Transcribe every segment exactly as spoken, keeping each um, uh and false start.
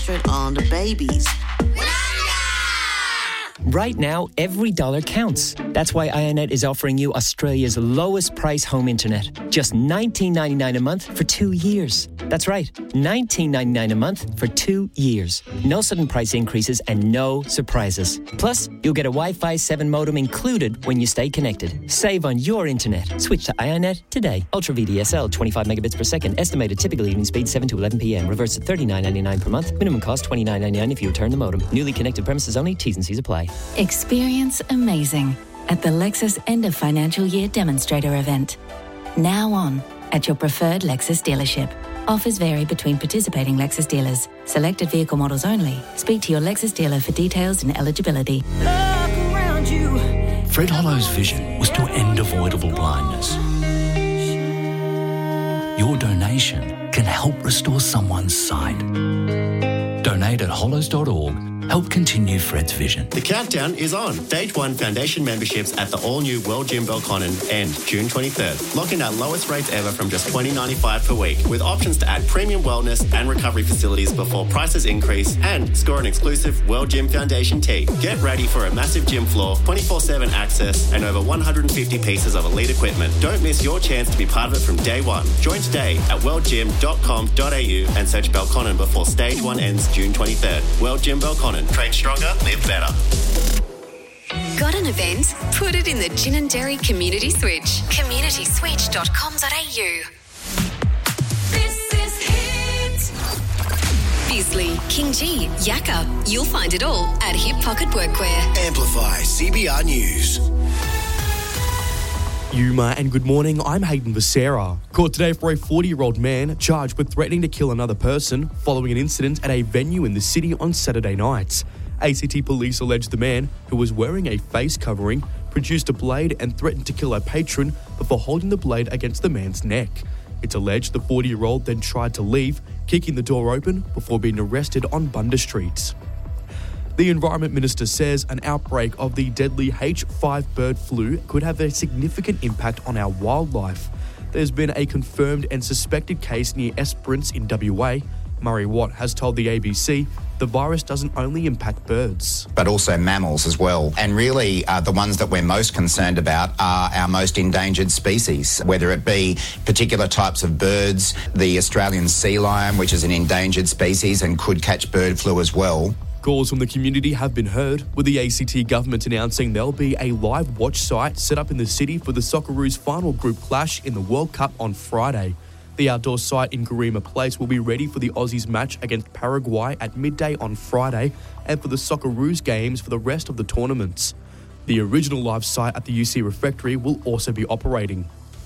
on the babies. Right now, every dollar counts. That's why Ionet is offering you Australia's lowest price home internet. Just nineteen dollars ninety-nine a month for two years. That's right, nineteen dollars ninety-nine a month for two years. No sudden price increases and no surprises. Plus, you'll get a Wi-Fi seven modem included when you stay connected. Save on your internet. Switch to Ionet today. Ultra V D S L, twenty-five megabits per second. Estimated typical evening speed seven to eleven p.m. Reverse at thirty-nine dollars ninety-nine per month. Minimum cost twenty-nine dollars ninety-nine if you return the modem. Newly connected premises only. T's and C's apply. Experience amazing at the Lexus End of Financial Year Demonstrator event. Now on at your preferred Lexus dealership. Offers vary between participating Lexus dealers. Selected vehicle models only. Speak to your Lexus dealer for details and eligibility. Look around you. Fred Hollow's vision was to end avoidable blindness. Your donation can help restore someone's sight. Donate at hollows dot org. Help continue Fred's vision. The countdown is on. Stage one foundation memberships at the all-new World Gym Belconnen end June twenty-third. Lock in our lowest rates ever from just twenty dollars ninety-five per week, with options to add premium wellness and recovery facilities before prices increase, and score an exclusive World Gym Foundation tee. Get ready for a massive gym floor, twenty-four seven access, and over one hundred fifty pieces of elite equipment. Don't miss your chance to be part of it from day one. Join today at world gym dot com dot a u and search Belconnen before stage one ends June twenty-third. World Gym Belconnen. Train stronger, live better. Got an event? Put it in the Gin and Dairy Community Switch. community switch dot com dot a u. This is Hit. Bisley, King G, Yakka. You'll find it all at Hip Pocket Workwear. Amplify C B R News. Yuma and good morning, I'm Hayden Becerra. Caught today for a forty-year-old man charged with threatening to kill another person following an incident at a venue in the city on Saturday night. A C T police allege the man, who was wearing a face covering, produced a blade and threatened to kill a patron before holding the blade against the man's neck. It's alleged the forty-year-old then tried to leave, kicking the door open before being arrested on Bundah Street. The Environment Minister says an outbreak of the deadly H five bird flu could have a significant impact on our wildlife. There's been a confirmed and suspected case near Esperance in W A. Murray Watt has told the A B C the virus doesn't only impact birds, but also mammals as well. And really, uh, the ones that we're most concerned about are our most endangered species, whether it be particular types of birds, the Australian sea lion, which is an endangered species and could catch bird flu as well. Calls from the community have been heard, with the A C T government announcing there'll be a live watch site set up in the city for the Socceroos final group clash in the World Cup on Friday. The outdoor site in Garema Place will be ready for the Aussies match against Paraguay at midday on Friday and for the Socceroos games for the rest of the tournaments. The original live site at the U C Refectory will also be operating.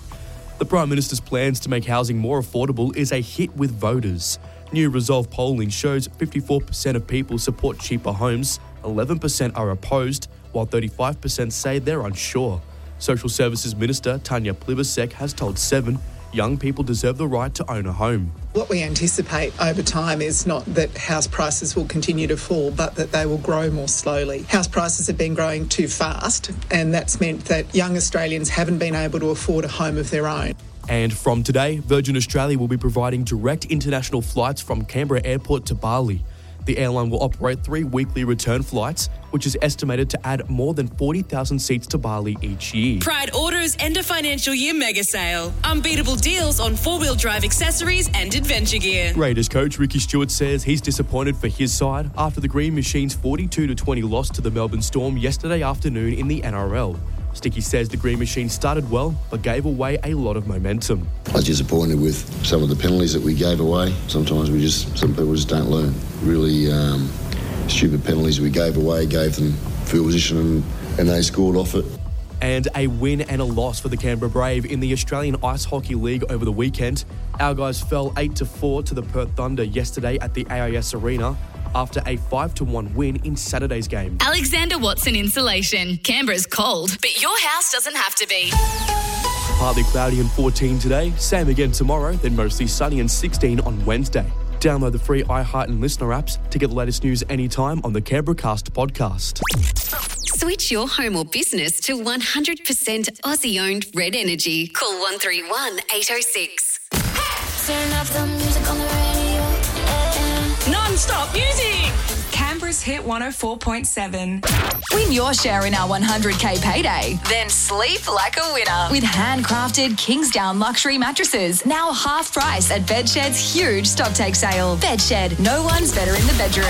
The Prime Minister's plans to make housing more affordable is a hit with voters. New Resolve polling shows fifty-four percent of people support cheaper homes, eleven percent are opposed, while thirty-five percent say they're unsure. Social Services Minister Tanya Plibersek has told Seven young people deserve the right to own a home. What we anticipate over time is not that house prices will continue to fall, but that they will grow more slowly. House prices have been growing too fast, and that's meant that young Australians haven't been able to afford a home of their own. And from today, Virgin Australia will be providing direct international flights from Canberra Airport to Bali. The airline will operate three weekly return flights, which is estimated to add more than forty thousand seats to Bali each year. Pride Auto's end of financial year mega sale. Unbeatable deals on four-wheel drive accessories and adventure gear. Raiders coach Ricky Stewart says he's disappointed for his side after the Green Machine's forty-two to twenty loss to the Melbourne Storm yesterday afternoon in the N R L. Sticky says the Green Machine started well, but gave away a lot of momentum. I was disappointed with some of the penalties that we gave away. Sometimes we just, some people just don't learn. Really um, stupid penalties we gave away, gave them field position and, and they scored off it. And a win and a loss for the Canberra Brave in the Australian Ice Hockey League over the weekend. Our guys fell eight to four to the Perth Thunder yesterday at the A I S Arena after a five to one win in Saturday's game. Alexander Watson Insulation. Canberra's cold, but your house doesn't have to be. Partly cloudy and fourteen today. Same again tomorrow, then mostly sunny and sixteen on Wednesday. Download the free iHeart and Listener apps to get the latest news anytime on the Canberra Cast podcast. Switch your home or business to one hundred percent Aussie-owned Red Energy. Call one three one, eight oh six. Turn up the music on the radio. Non non-stop music. Canberra's Hit one oh four point seven. Win your share in our one hundred K payday. Then sleep like a winner with handcrafted Kingsdown luxury mattresses. Now half price at Bedshed's huge stock take sale. Bedshed, no one's better in the bedroom.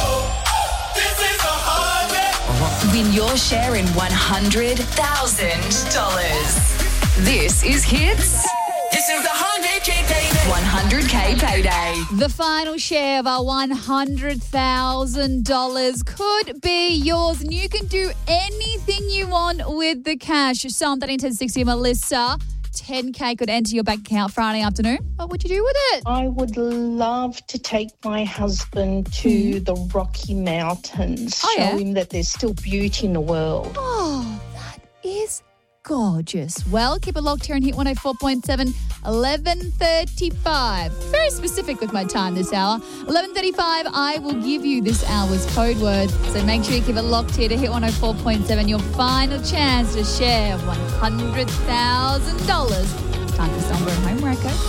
Win your share in one hundred thousand dollars. This is Hits. This is the one hundred K payday. one hundred K payday. The final share of our one hundred thousand dollars could be yours, and you can do anything you want with the cash. So I'm thirteen ten sixty, Melissa. ten K could enter your bank account Friday afternoon. What would you do with it? I would love to take my husband to mm. the Rocky Mountains, oh, show yeah? him that there's still beauty in the world. Oh, that is gorgeous. Well, keep it locked here and hit one oh four point seven, eleven thirty-five. Very specific with my time this hour. eleven thirty-five, I will give you this hour's code word. So make sure you keep it locked here to hit one oh four point seven. Your final chance to share one hundred thousand dollars. Time for Somber and Home Reco.